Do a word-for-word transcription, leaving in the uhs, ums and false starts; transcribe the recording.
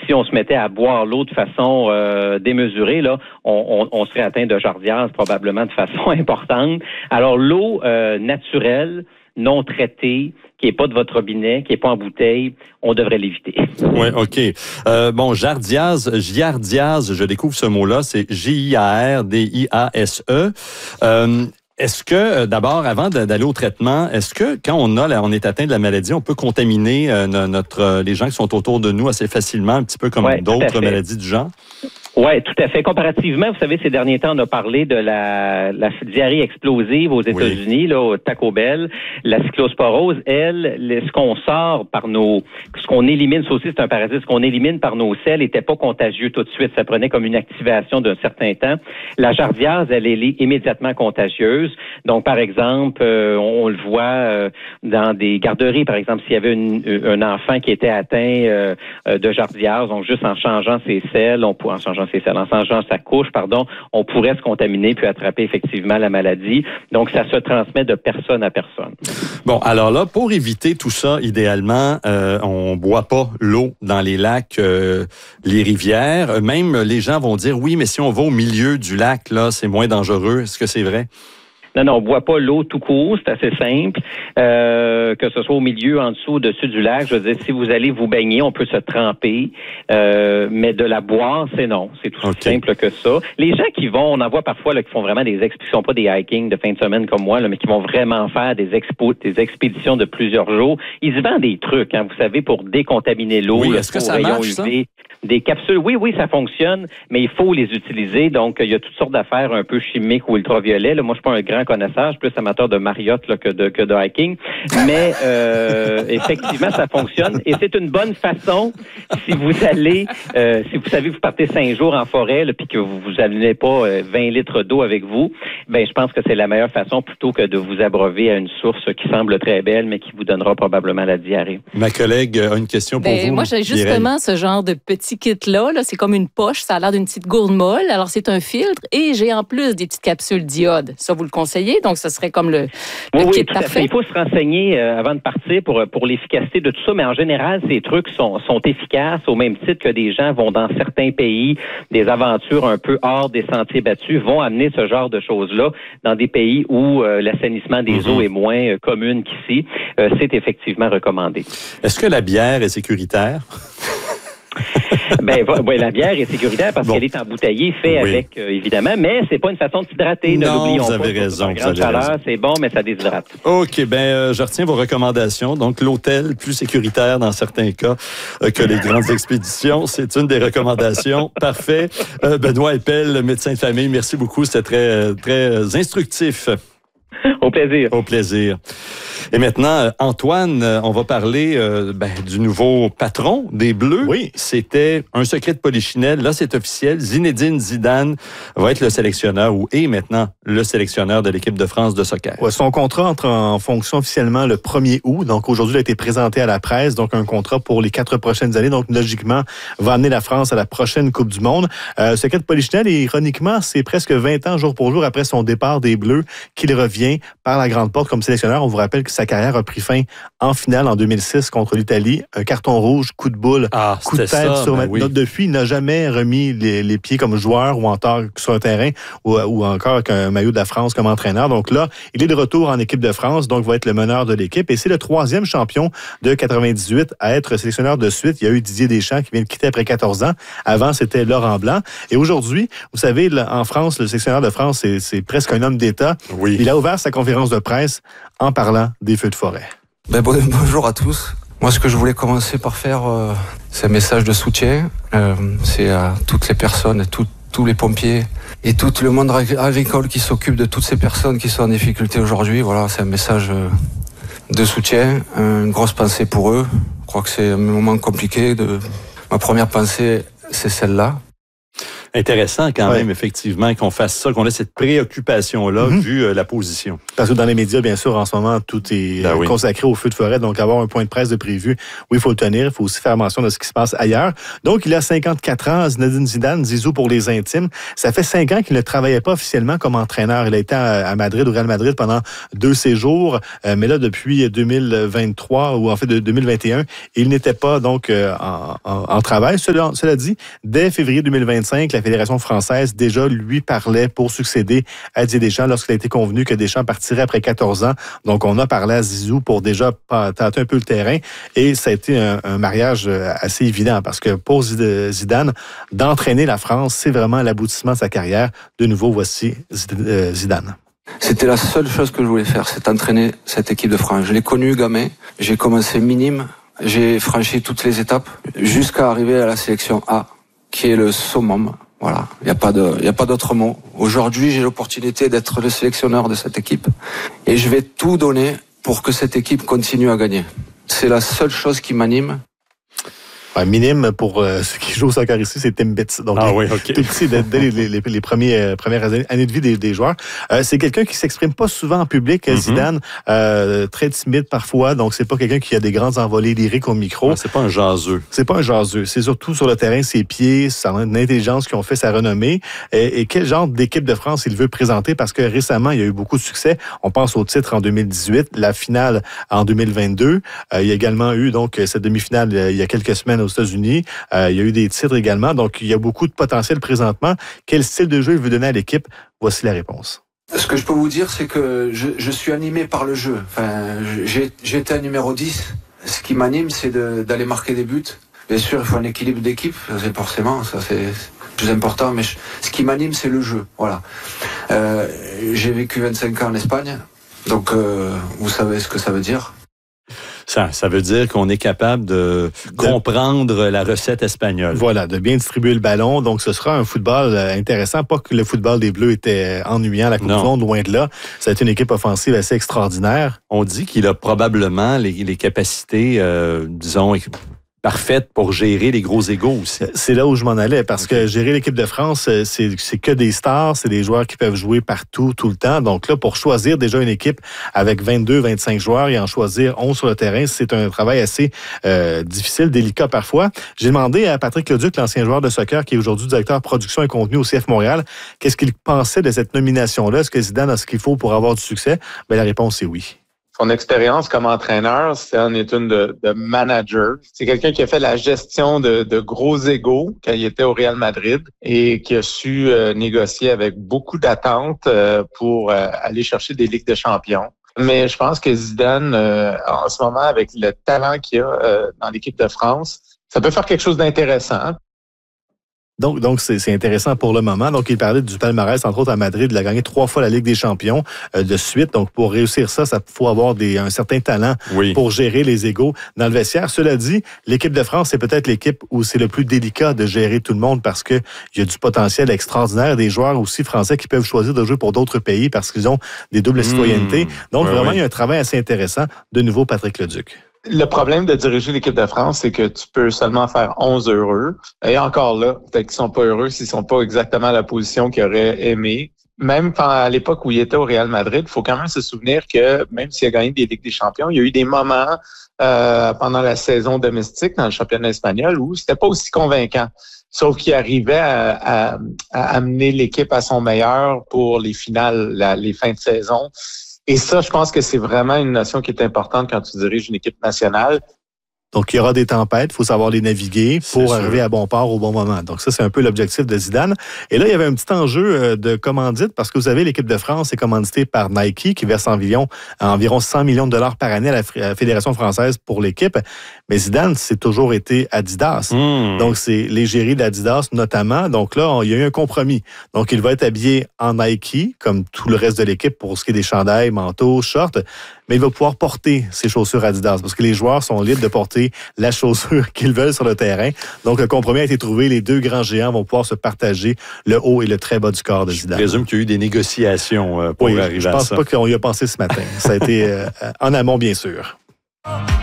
si on se mettait à boire l'eau de façon euh, démesurée, là, on, on, on serait atteint de jardiase probablement de façon importante. Alors, l'eau euh, naturelle, non traitée, qui n'est pas de votre robinet, qui n'est pas en bouteille, on devrait l'éviter. Oui, OK. Euh, bon, jardiase, giardiase, je découvre ce mot-là, c'est J I A R D I A S E. Euh, Est-ce que, d'abord, avant d'aller au traitement, est-ce que quand on a, on est atteint de la maladie, on peut contaminer euh, notre, les gens qui sont autour de nous assez facilement, un petit peu comme ouais, d'autres maladies du genre? Oui, tout à fait. Comparativement, vous savez, ces derniers temps, on a parlé de la, la diarrhée explosive aux États-Unis, oui. là, au Taco Bell. La cyclosporose, elle, ce qu'on sort par nos, ce qu'on élimine, ça aussi c'est un parasite, ce qu'on élimine par nos selles n'était pas contagieux tout de suite. Ça prenait comme une activation d'un certain temps. La jardiase, elle, elle est immédiatement contagieuse. Donc, par exemple, euh, on, on le voit euh, dans des garderies, par exemple, s'il y avait une, un enfant qui était atteint euh, de jardiase, donc juste en changeant ses selles, on peut en changeant ses selles, en changeant sa couche, pardon, on pourrait se contaminer puis attraper effectivement la maladie. Donc, ça se transmet de personne à personne. Bon, alors là, pour éviter tout ça, idéalement, euh, on boit pas l'eau dans les lacs, euh, les rivières. Même les gens vont dire, oui, mais si on va au milieu du lac, là, c'est moins dangereux. Est-ce que c'est vrai? Non, non, on ne boit pas l'eau tout court, c'est assez simple. Euh, que ce soit au milieu, en dessous, au-dessus du lac, je veux dire, si vous allez vous baigner, on peut se tremper, euh, mais de la boire, c'est non. C'est tout okay. simple que ça. Les gens qui vont, on en voit parfois là, qui font vraiment des expéditions, pas des hiking de fin de semaine comme moi, là, mais qui vont vraiment faire des expos, des expéditions de plusieurs jours. Ils se vendent des trucs, hein, vous savez, pour décontaminer l'eau. Oui, est-ce que ça marche, ça? Des capsules, oui, oui, ça fonctionne, mais il faut les utiliser. Donc, il y a toutes sortes d'affaires un peu chimiques ou ultraviolets. Là, moi, je suis pas un grand connaisseur, je suis plus amateur de Marriott là, que de que de hiking. Mais euh, effectivement, ça fonctionne. Et c'est une bonne façon, si vous allez, euh, si vous savez, vous partez cinq jours en forêt, puis que vous vous amenez pas euh, vingt litres d'eau avec vous, ben je pense que c'est la meilleure façon plutôt que de vous abreuver à une source qui semble très belle, mais qui vous donnera probablement la diarrhée. Ma collègue a une question pour ben, vous. Moi, j'ai justement ce genre de petit kit-là. Là, c'est comme une poche, ça a l'air d'une petite gourde molle. Alors, c'est un filtre et j'ai en plus des petites capsules d'iode. Ça, vous le conseillez? Donc, ce serait comme le, le oui, kit oui, tout parfait. À fait. Il faut se renseigner euh, avant de partir pour, pour l'efficacité de tout ça. Mais en général, ces trucs sont, sont efficaces au même titre que des gens vont dans certains pays, des aventures un peu hors des sentiers battus, vont amener ce genre de choses-là dans des pays où euh, l'assainissement des mm-hmm. eaux est moins euh, commune qu'ici. Euh, c'est effectivement recommandé. Est-ce que la bière est sécuritaire? ben, ouais, la bière est sécuritaire parce bon. qu'elle est embouteillée, fait oui. avec, euh, évidemment, mais c'est pas une façon de s'hydrater, ne l'oublions pas. Vous avez raison. Vous avez chaleur, raison. C'est bon, mais ça déshydrate. OK, ben, euh, je retiens vos recommandations. Donc, l'hôtel, plus sécuritaire dans certains cas euh, que les grandes expéditions, c'est une des recommandations. Parfait. Euh, Benoît Eppel, médecin de famille, merci beaucoup. C'était très, très instructif. Au plaisir. Au plaisir. Et maintenant, Antoine, on va parler euh, ben, du nouveau patron des Bleus. Oui. C'était un secret de polichinelle. Là, c'est officiel. Zinedine Zidane va être le sélectionneur ou est maintenant le sélectionneur de l'équipe de France de soccer. Ouais, son contrat entre en fonction officiellement le premier août. Donc, aujourd'hui, il a été présenté à la presse. Donc, un contrat pour les quatre prochaines années. Donc, logiquement, va amener la France à la prochaine Coupe du Monde. Euh, secret de polichinelle, et ironiquement, c'est presque vingt ans, jour pour jour, après son départ des Bleus, qu'il revient par la grande porte comme sélectionneur. On vous rappelle que sa carrière a pris fin en finale en deux mille six contre l'Italie. Un carton rouge, coup de boule, ah, coup de tête ça, sur ben oui. Depuis, il n'a jamais remis les, les pieds comme joueur ou en tant que sur un terrain ou, ou encore avec un maillot de la France comme entraîneur. Donc là, il est de retour en équipe de France, donc va être le meneur de l'équipe. Et c'est le troisième champion de quatre-vingt-dix-huit à être sélectionneur de suite. Il y a eu Didier Deschamps qui vient de quitter après quatorze ans. Avant, c'était Laurent Blanc. Et aujourd'hui, vous savez, en France, le sélectionneur de France, c'est, c'est presque un homme d'État. Oui. Il a ouvert sa conférence de presse en parlant des feux de forêt. Ben bon, bonjour à tous. Moi, ce que je voulais commencer par faire, euh, c'est un message de soutien. Euh, c'est à toutes les personnes, à tout, tous les pompiers et tout le monde agricole qui s'occupe de toutes ces personnes qui sont en difficulté aujourd'hui. Voilà, c'est un message euh, de soutien, une grosse pensée pour eux. Je crois que c'est un moment compliqué. De... Ma première pensée, c'est celle-là. Intéressant quand ouais. même, effectivement, qu'on fasse ça, qu'on ait cette préoccupation-là, mm-hmm. vu euh, la position. Parce que dans les médias, bien sûr, en ce moment, tout est ben oui. consacré au feu de forêt. Donc, avoir un point de presse de prévu, oui, il faut le tenir. Il faut aussi faire mention de ce qui se passe ailleurs. Donc, il a cinquante-quatre ans, Zinedine Zidane, Zizou pour les intimes. Ça fait cinq ans qu'il ne travaillait pas officiellement comme entraîneur. Il a été à Madrid, au Real Madrid, pendant deux séjours. Euh, mais là, depuis deux mille vingt-trois, ou en fait de deux mille vingt et un, il n'était pas donc euh, en, en, en travail. Cela, cela dit, dès février deux mille vingt-cinq, la Fédération française déjà lui parlait pour succéder à Didier Deschamps lorsqu'il a été convenu que Deschamps partirait après quatorze ans. Donc, on a parlé à Zizou pour déjà tâter un peu le terrain et ça a été un, un mariage assez évident parce que pour Zidane, d'entraîner la France, c'est vraiment l'aboutissement de sa carrière. De nouveau, voici Zidane. C'était la seule chose que je voulais faire, c'est entraîner cette équipe de France. Je l'ai connu gamin, j'ai commencé minime, j'ai franchi toutes les étapes jusqu'à arriver à la sélection A, qui est le summum. Voilà, il n'y a pas de, il y a pas d'autre mot. Aujourd'hui, j'ai l'opportunité d'être le sélectionneur de cette équipe et je vais tout donner pour que cette équipe continue à gagner. C'est la seule chose qui m'anime. Ouais, minime pour euh, ceux qui jouent au soccer ici, c'est Timbits. Donc, ah oui, ok. Tout petit, dès, dès les, les, les premiers, euh, premières années de vie des, des joueurs. Euh, c'est quelqu'un qui s'exprime pas souvent en public, mm-hmm. Zidane, euh, très timide parfois. Donc, c'est pas quelqu'un qui a des grandes envolées lyriques au micro. Ouais, c'est pas un jaseux. C'est pas un jaseux. C'est surtout sur le terrain, ses pieds, son intelligence qui ont fait sa renommée. Et, et quel genre d'équipe de France il veut présenter? Parce que récemment, il y a eu beaucoup de succès. On pense au titre en deux mille dix-huit, la finale en deux mille vingt-deux. Euh, il y a également eu donc cette demi-finale euh, il y a quelques semaines aux États-Unis. Euh, il y a eu des titres également. Donc, il y a beaucoup de potentiel présentement. Quel style de jeu il veut donner à l'équipe? Voici la réponse. Ce que je peux vous dire, c'est que je, je suis animé par le jeu. Enfin, j'ai, j'ai été un numéro dix. Ce qui m'anime, c'est de, d'aller marquer des buts. Bien sûr, il faut un équilibre d'équipe. C'est forcément, ça c'est plus important. Mais je, ce qui m'anime, c'est le jeu. Voilà. Euh, j'ai vécu vingt-cinq ans en Espagne. Donc, euh, vous savez ce que ça veut dire. Ça, ça veut dire qu'on est capable de, de comprendre la recette espagnole. Voilà, de bien distribuer le ballon. Donc, ce sera un football intéressant. Pas que le football des Bleus était ennuyant à la Coupe du Monde, loin de là. Ça a été une équipe offensive assez extraordinaire. On dit qu'il a probablement les, les capacités, euh, disons, parfaite pour gérer les gros égos aussi. C'est là où je m'en allais, parce okay. que gérer l'équipe de France, c'est, c'est que des stars, c'est des joueurs qui peuvent jouer partout, tout le temps. Donc là, pour choisir déjà une équipe avec vingt-deux, vingt-cinq joueurs et en choisir onze sur le terrain, c'est un travail assez euh, difficile, délicat parfois. J'ai demandé à Patrick Leduc, l'ancien joueur de soccer, qui est aujourd'hui directeur production et contenu au C F Montréal, qu'est-ce qu'il pensait de cette nomination-là? Est-ce que Zidane a ce qu'il faut pour avoir du succès? Ben, la réponse est oui. Son expérience comme entraîneur, c'est en est une de, de manager. C'est quelqu'un qui a fait la gestion de, de gros égos quand il était au Real Madrid et qui a su euh, négocier avec beaucoup d'attentes euh, pour euh, aller chercher des Ligues de champions. Mais je pense que Zidane, euh, en ce moment, avec le talent qu'il a euh, dans l'équipe de France, ça peut faire quelque chose d'intéressant. Donc, donc c'est, c'est intéressant pour le moment. Donc, il parlait du palmarès, entre autres à Madrid. Il a gagné trois fois la Ligue des champions euh, de suite. Donc, pour réussir ça, ça faut avoir des, un certain talent oui. pour gérer les égos dans le vestiaire. Cela dit, l'équipe de France, c'est peut-être l'équipe où c'est le plus délicat de gérer tout le monde parce que il y a du potentiel extraordinaire. Des joueurs aussi français qui peuvent choisir de jouer pour d'autres pays parce qu'ils ont des doubles mmh. citoyennetés. Donc, ouais, vraiment, oui. il y a un travail assez intéressant. De nouveau, Patrick Leduc. Le problème de diriger l'équipe de France, c'est que tu peux seulement faire onze heureux. Et encore là, peut-être qu'ils sont pas heureux s'ils sont pas exactement à la position qu'ils auraient aimé. Même à l'époque où il était au Real Madrid, il faut quand même se souvenir que même s'il a gagné des Ligues des champions, il y a eu des moments euh, pendant la saison domestique dans le championnat espagnol où c'était pas aussi convaincant. Sauf qu'il arrivait à, à, à amener l'équipe à son meilleur pour les finales, la, les fins de saison. Et ça, je pense que c'est vraiment une notion qui est importante quand tu diriges une équipe nationale. Donc, il y aura des tempêtes, il faut savoir les naviguer pour c'est arriver sûr. à bon port au bon moment. Donc, ça, c'est un peu l'objectif de Zidane. Et là, il y avait un petit enjeu de commandite parce que vous savez, l'équipe de France est commanditée par Nike qui verse environ, environ cent millions de dollars par année à la Fédération française pour l'équipe. Mais Zidane, c'est toujours été Adidas. Mmh. Donc, c'est l'égérie d'Adidas notamment. Donc là, il y a eu un compromis. Donc, il va être habillé en Nike, comme tout le reste de l'équipe pour ce qui est des chandails, manteaux, shorts. Mais il va pouvoir porter ses chaussures Adidas parce que les joueurs sont libres de porter la chaussure qu'ils veulent sur le terrain. Donc, le compromis a été trouvé. Les deux grands géants vont pouvoir se partager le haut et le très bas du corps de Zidane. Je présume qu'il y a eu des négociations pour oui, arriver à ça. Je pense pas qu'on y a pensé ce matin. Ça a été euh, en amont, bien sûr.